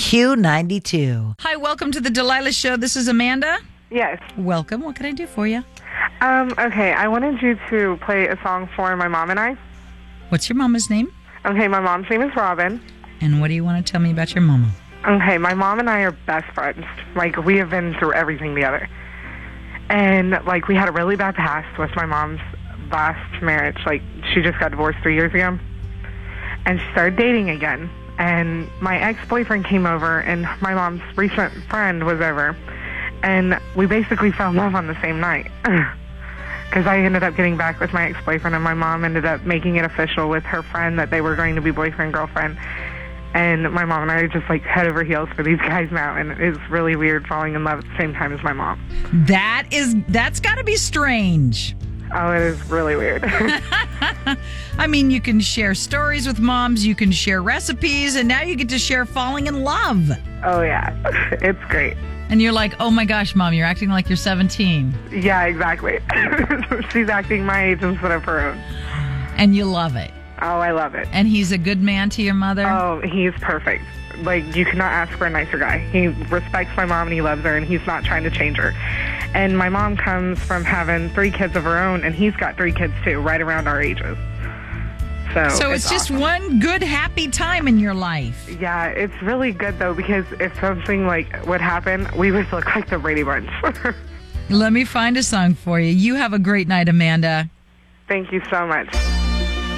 Q92. Hi, welcome to the Delilah Show. This is Amanda. Yes. Welcome. What can I do for you? Okay, I wanted you to play a song for my mom and I. What's your mama's name? Okay, my mom's name is Robin. And what do you want to tell me about your mama? Okay, my mom and I are best friends. Like, we have been through everything together. And, like, we had a really bad past with my mom's last marriage. Like, she just got divorced 3 years ago. And she started dating again. And my ex-boyfriend came over, and my mom's recent friend was over. And we basically fell in love on the same night. Because I ended up getting back with my ex-boyfriend, and my mom ended up making it official with her friend that they were going to be boyfriend-girlfriend. And my mom and I are just like head over heels for these guys now, and it's really weird falling in love at the same time as my mom. That's got to be strange. Oh, it is really weird. I mean, you can share stories with moms, you can share recipes, and now you get to share falling in love. Oh, yeah. It's great. And you're like, oh my gosh, Mom, you're acting like you're 17. Yeah, exactly. She's acting my age instead of her own. And you love it. Oh, I love it. And he's a good man to your mother? Oh, he's perfect. Like, you cannot ask for a nicer guy. He respects my mom and he loves her, and he's not trying to change her. And my mom comes from having 3 kids of her own, and he's got 3 kids too, right around our ages. So it's just awesome. one good, happy time in your life. Yeah, it's really good, though, because if something like would happen, we would look like the Brady Bunch. Let me find a song for you. You have a great night, Amanda. Thank you so much.